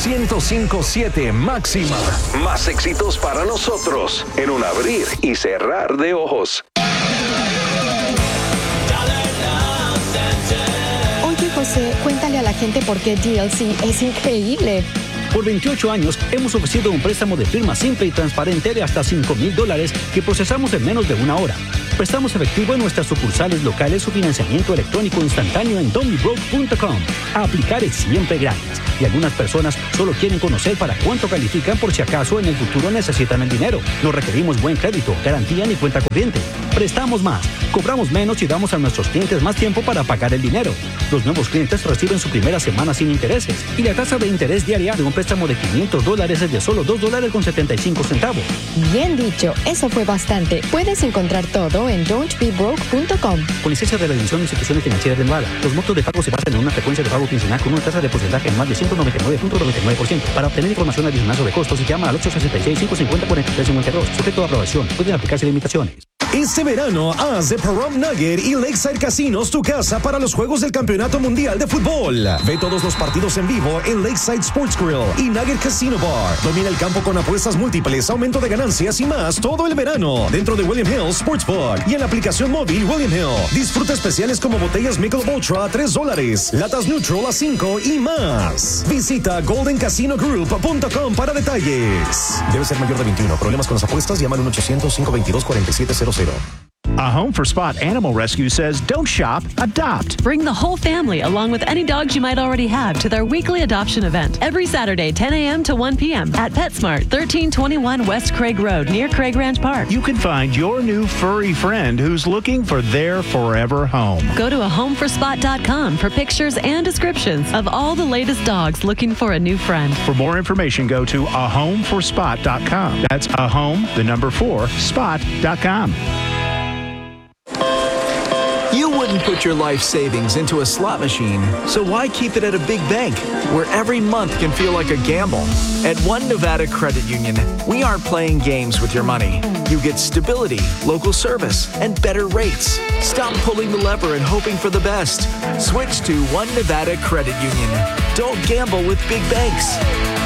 105.7 Máxima. Más éxitos para nosotros en un abrir y cerrar de ojos. Oye, José, cuéntale a la gente por qué DLC es increíble. Por 28 años hemos ofrecido un préstamo de firma simple y transparente de hasta $5,000 que procesamos en menos de una hora. Prestamos efectivo en nuestras sucursales locales o financiamiento electrónico instantáneo en domibroke.com. Aplicar es siempre gratis y algunas personas solo quieren conocer para cuánto califican por si acaso en el futuro necesitan el dinero. No requerimos buen crédito, garantía ni cuenta corriente. Prestamos más, cobramos menos y damos a nuestros clientes más tiempo para pagar el dinero. Los nuevos clientes reciben su primera semana sin intereses y la tasa de interés diaria de un préstamo de $500 es de solo $2.75. Bien dicho, eso fue bastante. Puedes encontrar todo en don'tbebroke.com. Con licencia de la División de Instituciones Financieras de Nevada, los montos de pago se basan en una frecuencia de pago quincenal con una tasa de porcentaje en más de 199.99%. Para obtener información adicional sobre costos, llama al 866-550-4352. Sujeto a aprobación. Pueden aplicarse limitaciones. Este verano, haz de Pahrump Nugget y Lakeside Casinos tu casa para los Juegos del Campeonato Mundial de Fútbol. Ve todos los partidos en vivo en Lakeside Sports Grill y Nugget Casino Bar. Domina el campo con apuestas múltiples, aumento de ganancias y más todo el verano dentro de William Hill Sportsbook y en la aplicación móvil William Hill. Disfruta especiales como botellas Michelob Ultra a $3, latas Neutral a $5 y más. Visita goldencasinogroup.com para detalles. Debe ser mayor de 21. Problemas con las apuestas, llama al 1-800-522-4700. A Home for Spot Animal Rescue says, don't shop, adopt. Bring the whole family, along with any dogs you might already have, to their weekly adoption event. Every Saturday, 10 a.m. to 1 p.m. at PetSmart, 1321 West Craig Road, near Craig Ranch Park. You can find your new furry friend who's looking for their forever home. Go to ahomeforspot.com for pictures and descriptions of all the latest dogs looking for a new friend. For more information, go to ahomeforspot.com. That's spot.com. You wouldn't put your life savings into a slot machine, so why keep it at a big bank where every month can feel like a gamble? At One Nevada Credit Union, we aren't playing games with your money. You get stability, local service, and better rates. Stop pulling the lever and hoping for the best. Switch to One Nevada Credit Union. Don't gamble with big banks.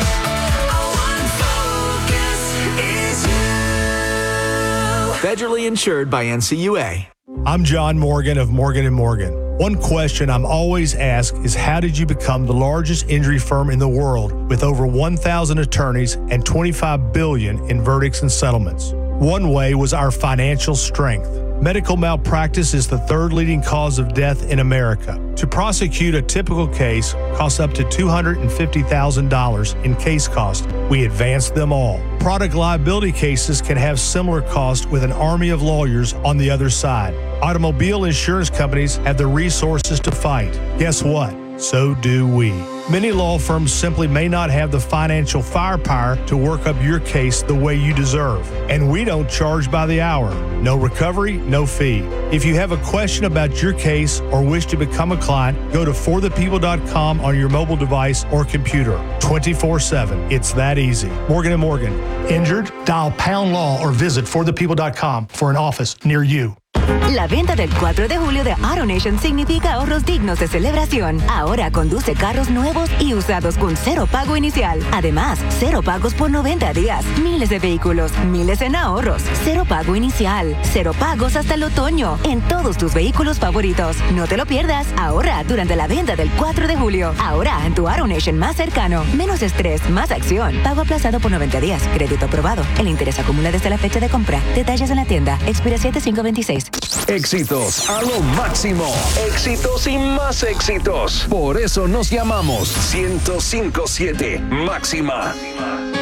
Federally insured by NCUA. I'm John Morgan of Morgan & Morgan. One question I'm always asked is, how did you become the largest injury firm in the world with over 1,000 attorneys and $25 billion in verdicts and settlements? One way was our financial strength. Medical malpractice is the third leading cause of death in America. To prosecute a typical case costs up to $250,000 in case cost. We advance them all. Product liability cases can have similar costs with an army of lawyers on the other side. Automobile insurance companies have the resources to fight. Guess what? So do we. Many law firms simply may not have the financial firepower to work up your case the way you deserve. And we don't charge by the hour. No recovery, no fee. If you have a question about your case or wish to become a client, go to forthepeople.com on your mobile device or computer. 24/7. It's that easy. Morgan & Morgan. Injured? Dial pound law or visit forthepeople.com for an office near you. La venta del 4 de julio de AutoNation significa ahorros dignos de celebración. Ahora conduce carros nuevos y usados con cero pago inicial. Además, cero pagos por 90 días. Miles de vehículos, miles en ahorros. Cero pago inicial. Cero pagos hasta el otoño en todos tus vehículos favoritos. No te lo pierdas. Ahora durante la venta del 4 de julio. Ahora en tu AutoNation más cercano. Menos estrés, más acción. Pago aplazado por 90 días. Crédito aprobado. El interés acumula desde la fecha de compra. Detalles en la tienda. Expira 7/5/26. Éxitos a lo máximo. Éxitos y más éxitos. Por eso nos llamamos 105.7 Máxima.